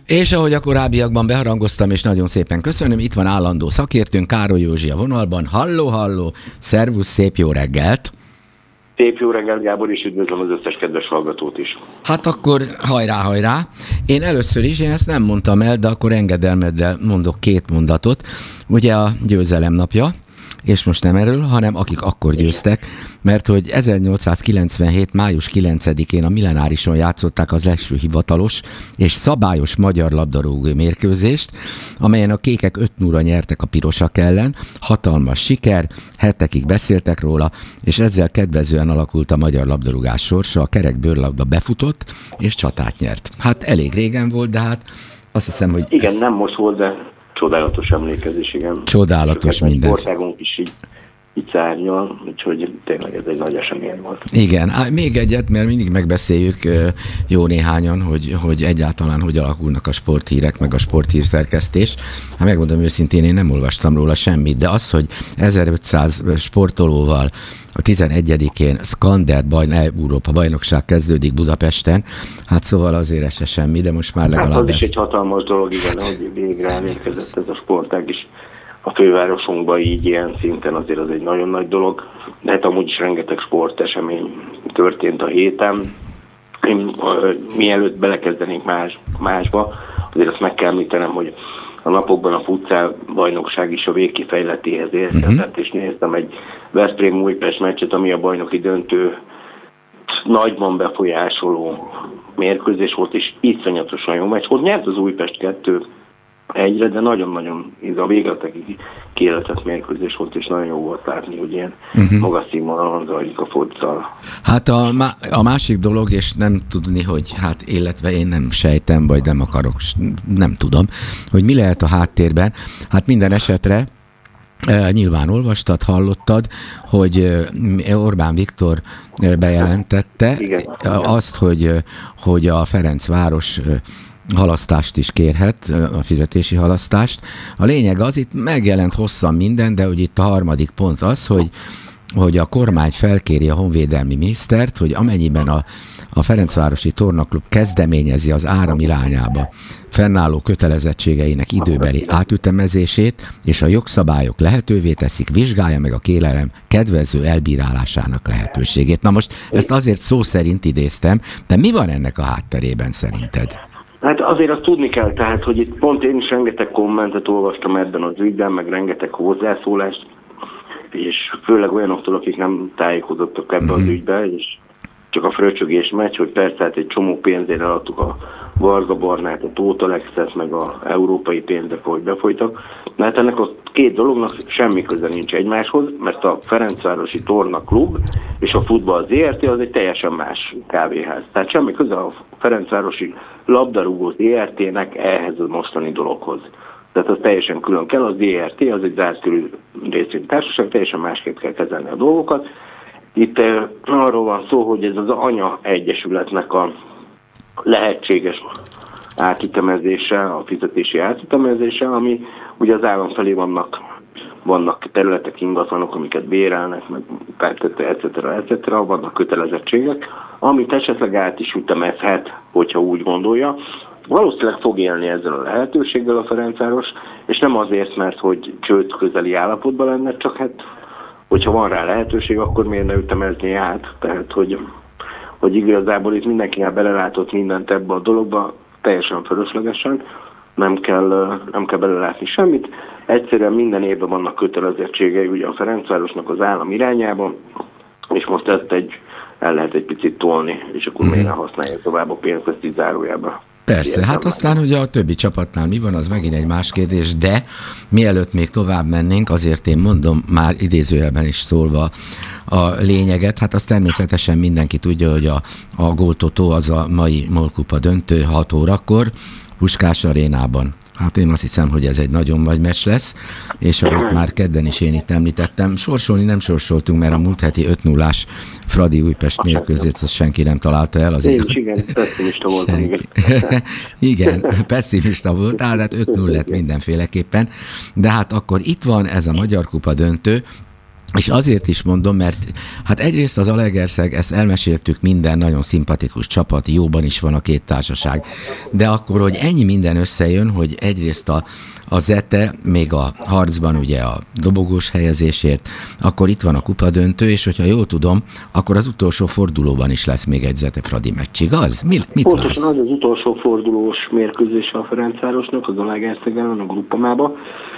És ahogy a korábbiakban beharangoztam, és nagyon szépen köszönöm, itt van állandó szakértőnk, Károly Józsi a vonalban. Halló, szervusz, szép jó reggelt! Szép jó reggelt, Gábor, és üdvözlöm az összes kedves hallgatót is. Hát akkor hajrá! Én először is, én ezt nem mondtam el, de akkor engedelmeddel mondok két mondatot. Ugye a győzelem napja, és most nem erről, hanem akik akkor győztek, mert hogy 1897. május 9-én a Millenárison játszották az első hivatalos és szabályos magyar labdarúgó mérkőzést, amelyen a kékek 5-0-ra nyertek a pirosak ellen, hatalmas siker, hetekig beszéltek róla, és ezzel kedvezően alakult a magyar labdarúgás sorsa, a kerek bőrlabda befutott, és csatát nyert. Hát elég régen volt, de hát azt hiszem, hogy... Igen, nem most volt, de csodálatos emlékezés, igen. Csodálatos minden. Országunk is így szárnyal, úgyhogy tényleg ez egy nagy esemény volt. Igen, még egyet, mert mindig megbeszéljük jó néhányan, hogy egyáltalán hogy alakulnak a sporthírek, meg a sporthírszerkesztés. Hát megmondom őszintén, én nem olvastam róla semmit, de az, hogy 1500 sportolóval a 11-én Skander Európa bajnokság kezdődik Budapesten, hát szóval azért ez se semmi, de most már legalább az is egy hatalmas dolog, igen, hogy végre elérkezett ez a sportág is a fővárosunkban így ilyen szinten, azért az egy nagyon nagy dolog. De hát amúgy is rengeteg sportesemény történt a héten. Mielőtt belekezdenénk másba, azért azt meg kell említenem, hogy a napokban a futsal bajnokság is a végkifejletéhez érkezett, és néztem egy Veszprém-Újpest meccset, ami a bajnoki döntő nagyban befolyásoló mérkőzés volt, és iszonyatosan jó meccs volt. Nyert az Újpest 2-1, de nagyon-nagyon a végletekig kiéletett mérkőzés volt, és nagyon jó volt látni, hogy ilyen magas színvonalon zajlik a futsal. Hát a másik dolog, és nem tudni, hogy hát illetve én nem sejtem, vagy nem akarok, nem tudom, hogy mi lehet a háttérben. Hát minden esetre nyilván olvastad, hallottad, hogy Orbán Viktor bejelentette azt, hogy a Ferencváros halasztást is kérhet, a fizetési halasztást. A lényeg az, itt megjelent hosszan minden, de hogy itt a harmadik pont az, hogy a kormány felkéri a honvédelmi minisztert, hogy amennyiben a Ferencvárosi Tornaklub kezdeményezi az áram irányába fennálló kötelezettségeinek időbeli átütemezését, és a jogszabályok lehetővé teszik, vizsgálja meg a kérelem kedvező elbírálásának lehetőségét. Na most ezt azért szó szerint idéztem, de mi van ennek a hátterében szerinted? Hát azért azt tudni kell, tehát, hogy itt pont én is rengeteg kommentet olvastam ebben az ügyben, meg rengeteg hozzászólást, és főleg olyanoktól, akik nem tájékozottak ebben az ügyben, és csak a fröcsögés meccs, hogy persze hát egy csomó pénzért eladtuk a Varga Barnát, a Tóth Alexet, meg a európai pénzek, hogy befolytak. De hát ennek a két dolognak semmi köze nincs egymáshoz, mert a Ferencvárosi Torna Klub és a Futball ZRT az egy teljesen más kávéház. Tehát semmi köze a Ferencvárosi labdarúgó ZRT-nek ehhez a mostani dologhoz. Tehát az teljesen külön kell, az ZRT, az egy zárt körű részvénytársaság, teljesen másképp kell kezelni a dolgokat. Itt arról van szó, hogy ez az anya egyesületnek a lehetséges átütemezése, a fizetési átütemezése, ami ugye az állam felé vannak területek, ingatlanok, amiket bérelnek, meg etc., vannak kötelezettségek, amit esetleg át is ütemezhet, hogyha úgy gondolja. Valószínűleg fog élni ezzel a lehetőséggel a Ferencváros, és nem azért, mert hogy csőd közeli állapotban lenne, csak hát, hogyha van rá lehetőség, akkor miért ne ütemezni át? Tehát, hogy igazából itt mindenkinek belelátott mindent ebbe a dologba, teljesen fölöslegesen, nem kell belelátni semmit. Egyszerűen minden évben vannak kötelezettségei ugye a Ferencvárosnak az állam irányában, és most ezt el lehet egy picit tolni, és akkor miért ne használja tovább a pénzt, ezt így zárójában. Persze, hát aztán ugye a többi csapatnál mi van, az megint egy más kérdés, de mielőtt még tovább mennénk, azért én mondom, már idézőjelben is szólva a lényeget, hát azt természetesen mindenki tudja, hogy a Góltotó az a mai MOL-kupa döntő 6 órakor, Puskás arénában. Hát én azt hiszem, hogy ez egy nagyon nagy meccs lesz, és ahogy már kedden is én itt említettem, sorsolni nem sorsoltunk, mert a múlt heti 5-0-ás Fradi Újpest mérkőzést azt senki nem találta el. Igen, pessimista voltam. Igen, pessimista voltál, hát 5-0 lett mindenféleképpen. De hát akkor itt van ez a Magyar Kupa döntő, És azért is mondom, mert hát egyrészt az Zalaegerszeg, ezt elmeséltük, minden nagyon szimpatikus csapat, jóban is van a két társaság, de akkor, hogy ennyi minden összejön, hogy egyrészt a Zete, még a harcban ugye a dobogós helyezésért, akkor itt van a kupadöntő, és hogyha jól tudom, akkor az utolsó fordulóban is lesz még egy Zete-Fradi meccs, igaz? Mit pontosan az utolsó fordulós mérkőzés a Ferencvárosnak, az Zalaegerszeg ellen a Gruppamába.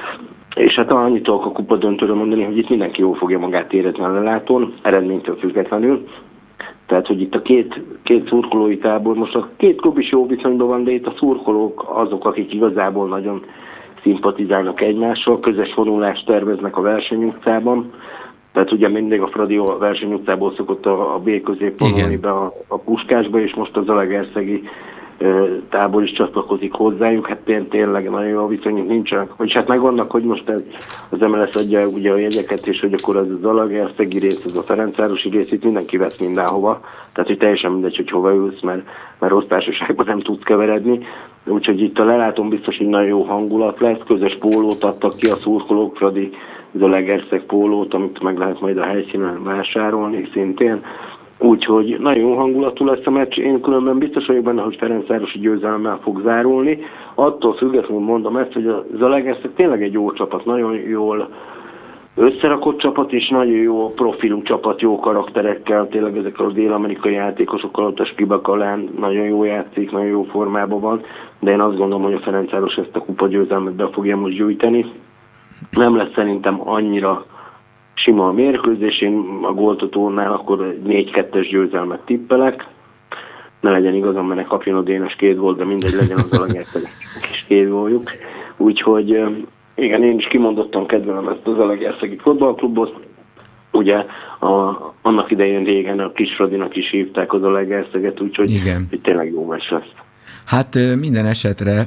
És hát annyit tudok a kupadöntőről mondani, hogy itt mindenki jól fogja magát érezni a lelátón, eredménytől függetlenül. Tehát, hogy itt a két szurkolói tábor, most a két klub is jó viszonyban van, de itt a szurkolók azok, akik igazából nagyon szimpatizálnak egymással, közös vonulást terveznek a versenyutcában. Tehát ugye mindig a Fradi a versenyutcából szokott a B közép vonulni be a Puskásba, és most a zalaegerszegi tábor is csatlakozik hozzájuk, hát tényleg nagyon jó viszonyok nincsenek. Vagyis hát megvannak, hogy most az MLS adja ugye a jegyeket, és hogy akkor az a zalaegerszegi rész, az a ferencvárosi rész, itt mindenki vesz mindenhova. Tehát, hogy teljesen mindegy, hogy hova ülsz, mert rossz társaságban nem tudsz keveredni. Úgyhogy itt a lelátón biztos, hogy nagyon jó hangulat lesz, közös pólót adtak ki a szurkolók, Fradi Zalaegerszeg pólót, amit meg lehet majd a helyszínen vásárolni szintén. Úgyhogy nagyon jó hangulatú lesz a meccs. Én különben biztos vagyok benne, hogy Ferencvárosi győzelemmel fog zárulni. Attól függetlenül mondom ezt, hogy a Zalaegerszeg tényleg egy jó csapat, nagyon jól összerakott csapat, és nagyon jó profilú csapat, jó karakterekkel, tényleg ezekkel a dél-amerikai játékosokkal, ott a Spibakalán nagyon jó játszik, nagyon jó formában van, de én azt gondolom, hogy a Ferencváros ezt a kupa győzelmet be fogja most gyűjteni. Nem lesz szerintem annyira sima a mérkőzés, én a góltotónál akkor 4-2-es győzelmet tippelek. Ne legyen igazam, mert ne kapjon a Dénes 2 gólt, de mindegy, legyen az Zalaegerszeg kis 2 góljuk. Úgyhogy igen, én is kimondottan kedvelem ezt az Zalaegerszegi fotballklubot. Ugye annak idején régen a Kisfradinak is hívták az Zalaegerszeget, úgyhogy tényleg jó meccs lesz. Hát minden esetre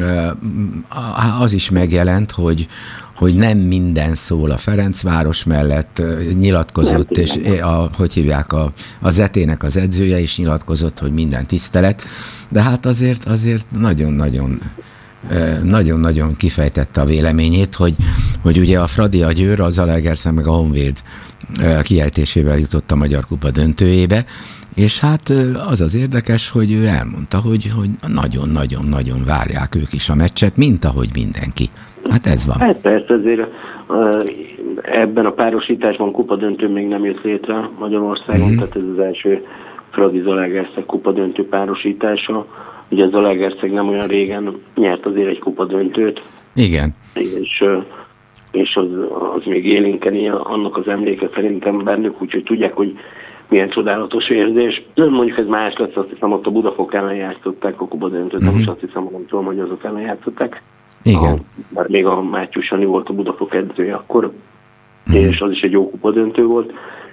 az is megjelent, hogy nem minden szól a Ferencváros mellett, nyilatkozott, és hogy hívják, a Zetének az edzője is nyilatkozott, hogy minden tisztelet, de hát azért nagyon-nagyon kifejtette a véleményét, hogy ugye a Fradi, a Győr, a Zalaegerszeg meg a Honvéd kiejtésével jutott a Magyar Kupa döntőjébe, és hát az érdekes, hogy ő elmondta, hogy nagyon-nagyon-nagyon várják ők is a meccset, mint ahogy mindenki. Hát ez van. Hát persze, azért ebben a párosításban kupadöntő még nem jött létre Magyarországon, tehát ez az első Fradi Zalaegerszeg kupadöntő párosítása. Ugye a Zalaegerszeg nem olyan régen nyert azért egy kupadöntőt. Igen. És az még élénkeni annak az emléke szerintem bennük, úgyhogy tudják, hogy milyen csodálatos érzés. Mondjuk ez más lesz, azt hiszem, ott a Budafok ellen játszották a kupadöntőt, nem is azt hiszem, nem tudom, hogy azok ellen játszották. Igen. Már még a Mátyus Sani volt a Budafok edzője akkor, és az is egy jó kupadöntő volt,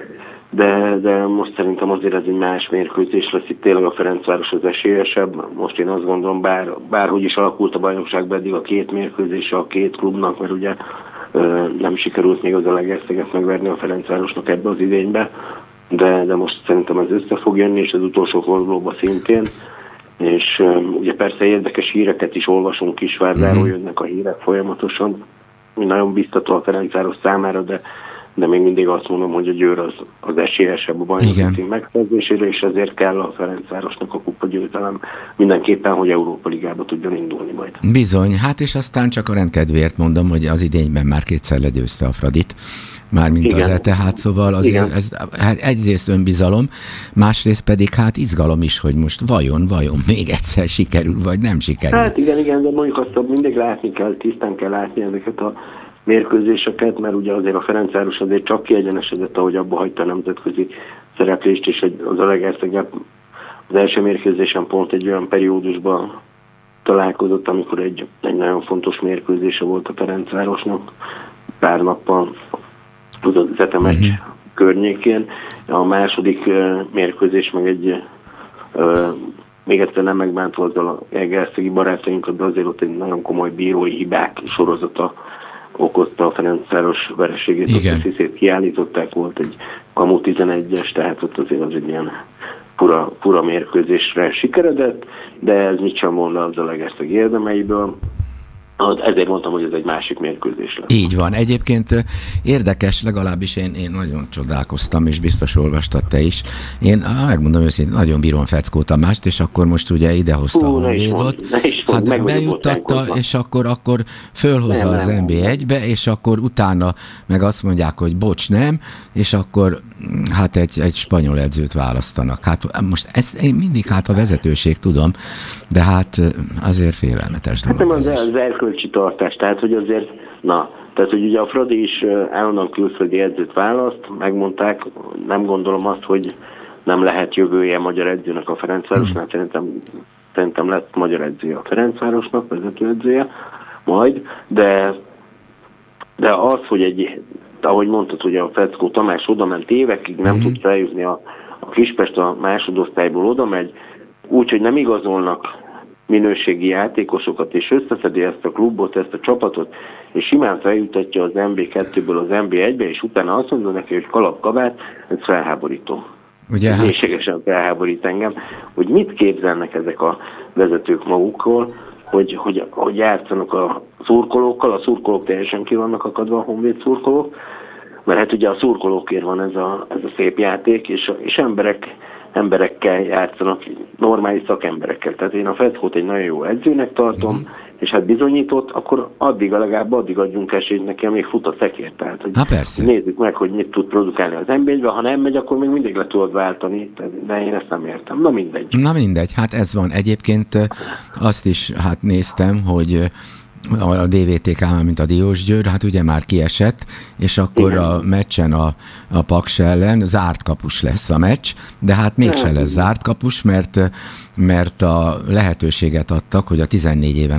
de most szerintem azért ez egy más mérkőzés lesz, itt tényleg a Ferencváros az esélyesebb. Most én azt gondolom, bárhogy is alakult a bajnokságban eddig a két mérkőzés a két klubnak, mert ugye nem sikerült még az Zalaegerszeget megverni a Ferencvárosnak ebbe az idénybe, de most szerintem ez össze fog jönni, és az utolsó fordulóban szintén. És ugye persze érdekes híreket is olvasunk, Kisvárdáról jönnek a hírek folyamatosan. Nagyon biztató a Ferencváros számára, de még mindig azt mondom, hogy a Győr az esélyesebb a bajnoki cím megszerzésére, és ezért kell a Ferencvárosnak a kupa győzelem mindenképpen, hogy Európa Ligába tudjon indulni majd. Bizony, hát és aztán csak a rendkedvéért mondom, hogy az idényben már kétszer legyőzte a Fradit, mármint az ETE, hát szóval azért ez egyrészt önbizalom, másrészt pedig hát izgalom is, hogy most vajon még egyszer sikerül, vagy nem sikerül. Hát igen, de mondjuk azt mindig látni kell, tisztán kell látni ezeket a mérkőzéseket, mert ugye azért a Ferencváros azért csak kiegyenesedett, ahogy abba hagyta a nemzetközi szereplést, és az Zalaegerszeg az első mérkőzésen pont egy olyan periódusban találkozott, amikor egy nagyon fontos mérkőzése volt a Ferencvárosnak, pár nappal az Zete meccs környékén. A második mérkőzés meg egy még egyszer nem megbántva az zalaegerszegi barátainkat, de azért ott egy nagyon komoly bírói hibák sorozata okozta a Ferencváros vereségét, ott a Sziszét kiállították, volt egy kamu 11-es, tehát ott azért az egy ilyen fura mérkőzésre sikeredett, de ez mit sem mond le a Zalaegerszeg érdemeiből. Ezért mondtam, hogy ez egy másik mérkőzés lesz. Így van. Egyébként érdekes, legalábbis én nagyon csodálkoztam, és biztos olvastad te is. Én megmondom őszintén, nagyon bírom Feckó Tamást, és akkor most ugye idehozta a Honvédot. Hát bejuttatta, és akkor fölhozza az NB1-be, és akkor utána meg azt mondják, hogy bocs, nem, és akkor hát egy spanyol edzőt választanak. Hát most ezt én mindig a vezetőség tudom, de hát azért félelmetes dolog. Hát nem az erkölcsi tartás, tehát hogy azért, tehát hogy ugye a Fradi is állandóan külföldi edzőt választ, megmondták, nem gondolom azt, hogy nem lehet jövője magyar edzőnek a Ferencvárosnál, szerintem lesz magyar edzője a Ferencvárosnak, vezetőedzője majd, de az, hogy ahogy mondtad, hogy a Feckó Tamás oda ment évekig, nem tud feljutni a Kispest a másodosztályból oda megy, úgyhogy nem igazolnak minőségi játékosokat, és összeszedi ezt a klubot, ezt a csapatot, és simán feljutatja az MB2-ből az MB1-be, és utána azt mondja neki, hogy kalap-kabát, ez felháborító. Ugye? Mélységesen felháborít engem, hogy mit képzelnek ezek a vezetők magukról, hogy játszanak a szurkolók teljesen ki vannak akadva, a Honvéd szurkolók, mert hát ugye a szurkolókért van ez a szép játék, és emberekkel játszanak, normális szakemberekkel. Tehát én a Feckót egy nagyon jó edzőnek tartom, és hát bizonyított, akkor addig adjunk esélyt neki, amíg fut a szekér. Tehát, hogy nézzük meg, hogy mit tud produkálni az NB1-ben, ha nem megy, akkor még mindig le tudod váltani, de én ezt nem értem. Na mindegy, hát ez van. Egyébként azt is néztem, hogy a DVTK, mint a Diósgyőr, hát ugye már kiesett, és akkor igen. A meccsen a Paks ellen zárt kapus lesz a meccs, de hát mégsem lesz zárt kapus, mert a lehetőséget adtak, hogy a 14 éven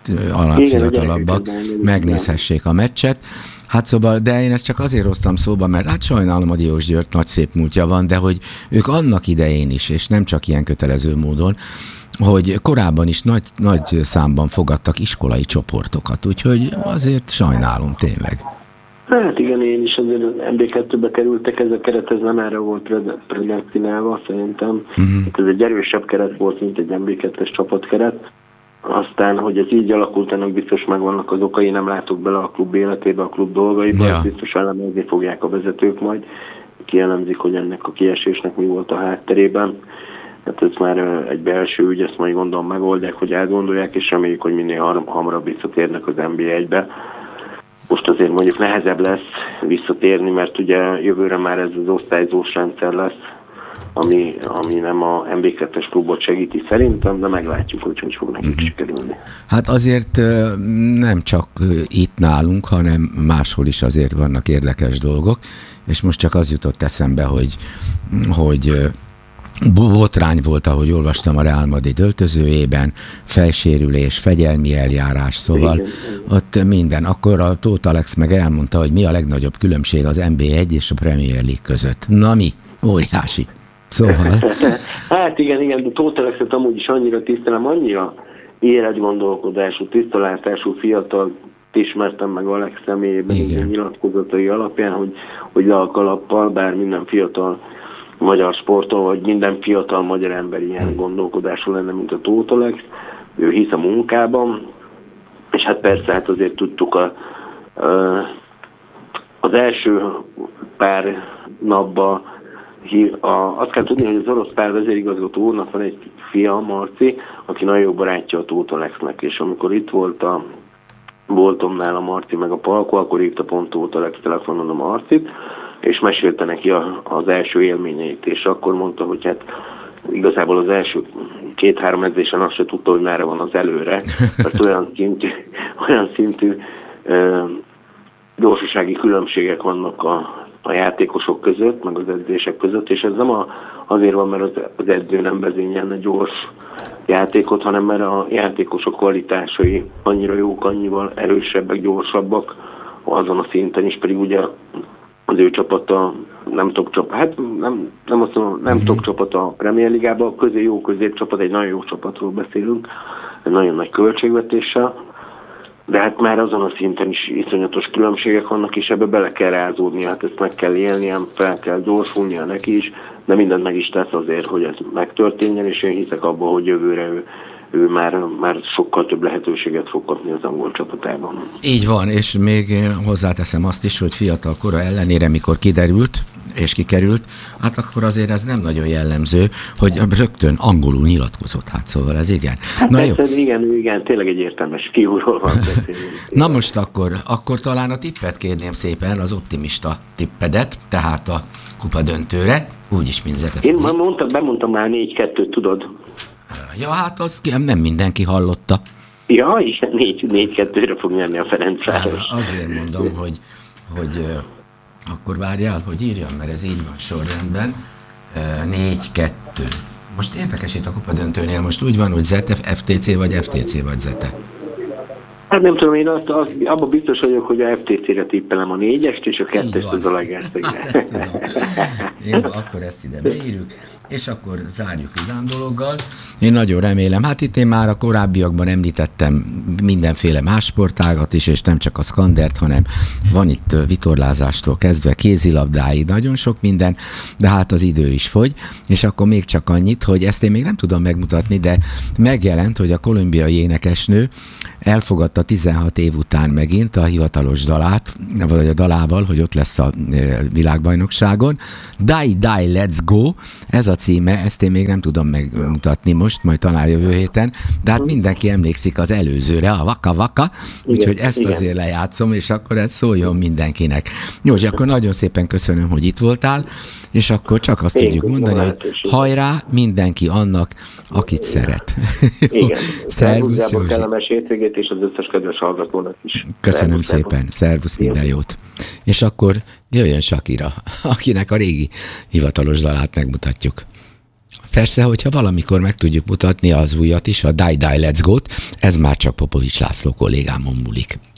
fiatalabbak megnézhessék a meccset. Hát szóval, de én ezt csak azért hoztam szóba, mert hát sajnálom a Diósgyőrt, nagy szép múltja van, de hogy ők annak idején is, és nem csak ilyen kötelező módon, hogy korábban is nagy számban fogadtak iskolai csoportokat, úgyhogy azért sajnálom tényleg. Hát igen, én is azért MB2-be kerültek, ez a keret, ez nem erre volt predestinálva szerintem. Ez egy erősebb keret volt, mint egy MB2-es csapatkeret. Aztán, hogy ez így alakult, ennek biztos megvannak az okai, nem látok bele a klub életébe, a klub dolgaiba, ja. Biztos elemezni fogják a vezetők majd, kielemzik, hogy ennek a kiesésnek mi volt a hátterében. Hát ez már egy belső ügy, ezt majd gondolom megoldják, hogy elgondolják, és reméljük, hogy minél hamarabb visszatérnek az NB1-be. Most azért mondjuk nehezebb lesz visszatérni, mert ugye jövőre már ez az osztályzós rendszer lesz, ami nem a MB2-es klubot segíti szerintem, de meglátjuk, hogy fog nekik sikerülni. Hát azért nem csak itt nálunk, hanem máshol is azért vannak érdekes dolgok, és most csak az jutott eszembe, hogy botrány volt, ahogy olvastam a Real Madrid öltözőjében, fejsérülés, fegyelmi eljárás, szóval igen. Ott minden. Akkor a Tóth Alex meg elmondta, hogy mi a legnagyobb különbség az NBA1 és a Premier League között. Na mi? Óriási. Szóval... Hát igen, de Tóth Alexet amúgy is annyira tisztelem, annyira életgondolkodású, tisztalátású fiatal ismertem meg Alex személyében, nyilatkozatai alapján, hogy le a kalappal, bár minden fiatal magyar sportol, vagy minden fiatal magyar ember ilyen gondolkodású lenne, mint a Tóth Alex. Ő hisz a munkában, és hát persze hát azért tudtuk az első pár napban azt kell tudni, hogy az orosz pár vezérigazgató úrnak van egy fia, Marci, aki nagyon jó barátja a Tóth Alexnek, és amikor itt volt a Boltomnál a Marci meg a Palko, akkor hívta pont Tóth Alex telefonon a Marcit, és mesélte neki az első élményeit, és akkor mondta, hogy hát igazából az első 2-3 edzésen azt se tudta, hogy merre van az előre, mert olyan szintű gyorsasági különbségek vannak a játékosok között, meg az edzések között, és ez nem azért van, mert az edző nem vezényelne gyors játékot, hanem mert a játékosok kvalitásai annyira jók, annyival erősebbek, gyorsabbak azon a szinten is, pedig ugye az ő csapata nem top csapat, hát nem azt mondom, nem top csapat a Premier Ligában, jó középcsapat, egy nagyon jó csapatról beszélünk, egy nagyon nagy költségvetéssel, de hát már azon a szinten is iszonyatos különbségek vannak, és ebbe bele kell rázódnia, hát ezt meg kell élnie, fel kell gyorsulnia neki is, de mindent meg is tesz azért, hogy ez megtörténjen, és én hiszek abban, hogy jövőre ő ő már sokkal több lehetőséget fog kapni az angol csapatában. Így van, és még hozzáteszem azt is, hogy fiatal kora ellenére, mikor kiderült, és kikerült, hát akkor azért ez nem nagyon jellemző, hogy rögtön angolul nyilatkozott, hát szóval ez igen. Hát na jó. Igen, tényleg egy értelmes fiúról van beszélni. Na most akkor talán a tippet kérném szépen, az optimista tippedet, tehát a kupa döntőre, úgyis mint Zete. Én bemondtam már 4-2-t, tudod? Ja, hát az nem mindenki hallotta. Ja, igen, 4-2-re fog nyerni a Ferencváros. Azért mondom, hogy akkor várjál, hogy írjam, mert ez így van sorrendben. 4-2. Most érdekes itt a kupa döntőnél, most úgy van, hogy Zete, FTC vagy FTC vagy Zete. Hát nem tudom, én abban biztos vagyok, hogy a FTC-re tippelem a 4-est, és a 2-est az a Legerszegre. Hát ezt tudom. Jó, akkor ezt ide beírjuk, és akkor zárjuk Iván dologgal. Én nagyon remélem, hát itt én már a korábbiakban említettem mindenféle más sportágat is, és nem csak a Skandert, hanem van itt vitorlázástól kezdve kézilabdáig, nagyon sok minden, de hát az idő is fogy, és akkor még csak annyit, hogy ezt én még nem tudom megmutatni, de megjelent, hogy a kolumbiai énekesnő elfogadta 16 év után megint a hivatalos dalát, vagy a dalával, hogy ott lesz a világbajnokságon. Die, let's go! Ez a címe, ezt én még nem tudom megmutatni most, majd talán jövő héten, de hát mindenki emlékszik az előzőre, a vaka-vaka, úgyhogy ezt azért lejátszom, és akkor ez szóljon mindenkinek. Józsi, akkor nagyon szépen köszönöm, hogy itt voltál, és akkor csak azt tudjuk mondani, hogy hajrá mindenki annak, akit szeret. Igen. Szervusz, Józsi. Kellemes hétvégét, és az összes kedves hallgatónak is. Köszönöm szépen. Szervusz, minden jót. És akkor jöjjön Shakira, akinek a régi hivatalos dalát megmutatjuk. Persze, hogyha valamikor meg tudjuk mutatni az újat is, a Die, Let's Go-t, ez már csak Popovics László kollégámon múlik.